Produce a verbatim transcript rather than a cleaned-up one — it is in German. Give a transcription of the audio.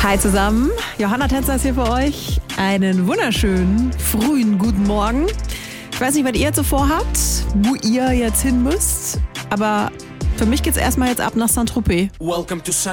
Hi zusammen, Johanna Tänzer ist hier für euch. Einen wunderschönen, frühen guten Morgen. Ich weiß nicht, was ihr jetzt so vorhabt, wo ihr jetzt hin müsst, aber für mich geht's erstmal jetzt ab nach Saint-Tropez. Welcome to